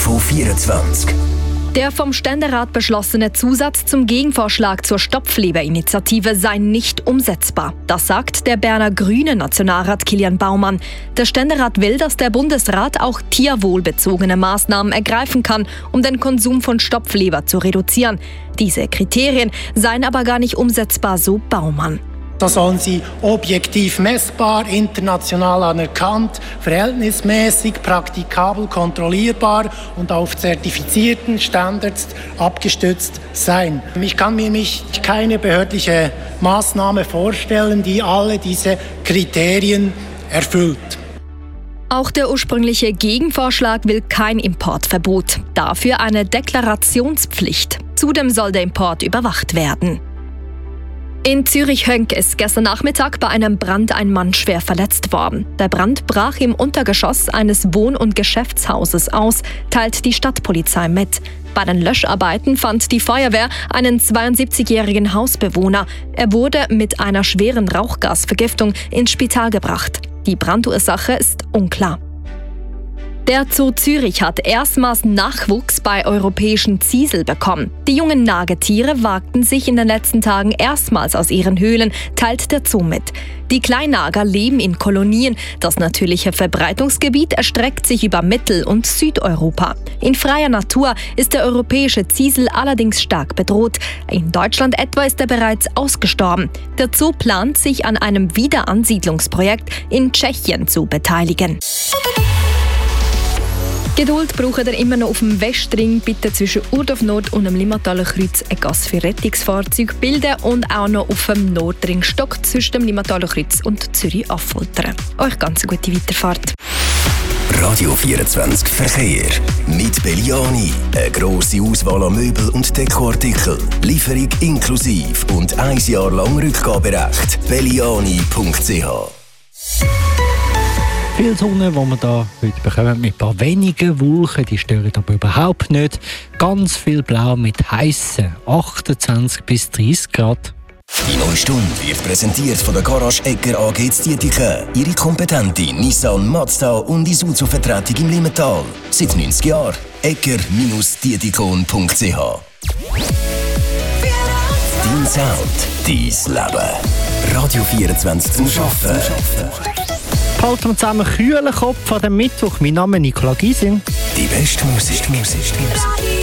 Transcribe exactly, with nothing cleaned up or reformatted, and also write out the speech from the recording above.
Info vierundzwanzig. Der vom Ständerat beschlossene Zusatz zum Gegenvorschlag zur Stopfleberinitiative sei nicht umsetzbar. Das sagt der Berner Grüne Nationalrat Kilian Baumann. Der Ständerat will, dass der Bundesrat auch tierwohlbezogene Maßnahmen ergreifen kann, um den Konsum von Stopfleber zu reduzieren. Diese Kriterien seien aber gar nicht umsetzbar, so Baumann. Da sollen sie objektiv messbar, international anerkannt, verhältnismäßig, praktikabel, kontrollierbar und auf zertifizierten Standards abgestützt sein. Ich kann mir nicht keine behördliche Maßnahme vorstellen, die alle diese Kriterien erfüllt. Auch der ursprüngliche Gegenvorschlag will kein Importverbot, dafür eine Deklarationspflicht. Zudem soll der Import überwacht werden. In Zürich-Höngg ist gestern Nachmittag bei einem Brand ein Mann schwer verletzt worden. Der Brand brach im Untergeschoss eines Wohn- und Geschäftshauses aus, teilt die Stadtpolizei mit. Bei den Löscharbeiten fand die Feuerwehr einen zweiundsiebzigjährigen Hausbewohner. Er wurde mit einer schweren Rauchgasvergiftung ins Spital gebracht. Die Brandursache ist unklar. Der Zoo Zürich hat erstmals Nachwuchs bei europäischen Ziesel bekommen. Die jungen Nagetiere wagten sich in den letzten Tagen erstmals aus ihren Höhlen, teilt der Zoo mit. Die Kleinnager leben in Kolonien. Das natürliche Verbreitungsgebiet erstreckt sich über Mittel- und Südeuropa. In freier Natur ist der europäische Ziesel allerdings stark bedroht. In Deutschland etwa ist er bereits ausgestorben. Der Zoo plant, sich an einem Wiederansiedlungsprojekt in Tschechien zu beteiligen. Geduld braucht ihr immer noch auf dem Westring. Bitte zwischen Urdorf Nord und dem Limmataler Kreuz eine Gasse für Rettungsfahrzeuge bilden und auch noch auf dem Nordring Stock zwischen dem Limmataler Kreuz und Zürich Affoltern. Euch ganz eine gute Weiterfahrt. Radio vierundzwanzig Verkehr. Mit Belliani. Eine grosse Auswahl an Möbel und Dekoartikeln. Lieferung inklusiv und ein Jahr lang Rückgaberecht. belliani punkt c h. Viel Sonne, die wir hier heute bekommen, mit ein paar wenigen Wolken, die stören aber überhaupt nicht. Ganz viel Blau mit heissen achtundzwanzig bis dreißig Grad. Die neue Stunde wird präsentiert von der Garage Egger A G Dietike. Ihre kompetente Nissan, Mazda und Isuzu-Vertretung im Limmental. Seit neunzig Jahren. egger Dietikon punkt c h. Dein Sound, dein Leben. Radio vierundzwanzig zum Arbeiten. Halten wir zusammen kühlen Kopf an dem Mittwoch. Mein Name ist Nicola Gysin. Die beste Musik. Musik. Musik.